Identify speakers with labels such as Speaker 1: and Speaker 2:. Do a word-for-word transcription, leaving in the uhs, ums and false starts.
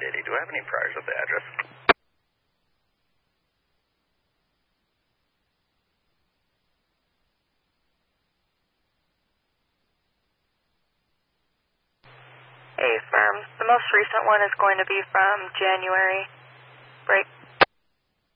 Speaker 1: eighty. Do I have any priors at the address?
Speaker 2: Hey, firm. The most recent one is going to be from January. Break.